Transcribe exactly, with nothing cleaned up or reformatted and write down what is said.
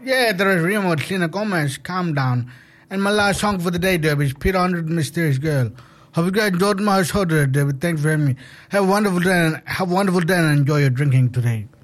Yeah, there is Remo, Selena Gomez, Calm Down. And my last song for the day, Derby, is Peter Hundred, Mysterious Girl. Hope you guys enjoyed my show today, Derby. Thanks for having me. Have a wonderful day and have a wonderful day and enjoy your drinking today.